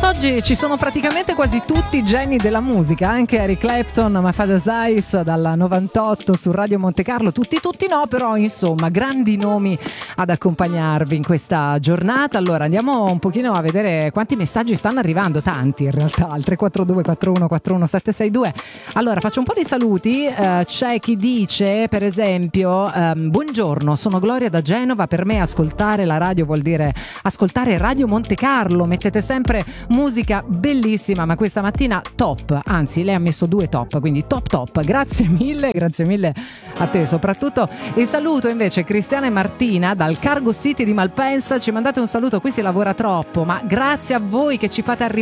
quest'oggi ci sono praticamente quasi tutti i geni della musica, anche Eric Clapton, My Father's Eyes dal 98 su Radio Monte Carlo, tutti no, però insomma grandi nomi ad accompagnarvi in questa giornata. Allora andiamo un pochino a vedere quanti messaggi stanno arrivando, tanti in realtà, al 342 41 41 762. Allora faccio un po' di saluti, c'è chi dice per esempio buongiorno, sono Gloria da Genova, per me ascoltare la radio vuol dire ascoltare Radio Monte Carlo, mettete sempre musica bellissima, ma questa mattina top, anzi lei ha messo 2 top, quindi top, grazie mille a te soprattutto. E saluto invece Cristiana e Martina dal Cargo City di Malpensa, ci mandate un saluto, qui si lavora troppo, ma grazie a voi che ci fate arrivare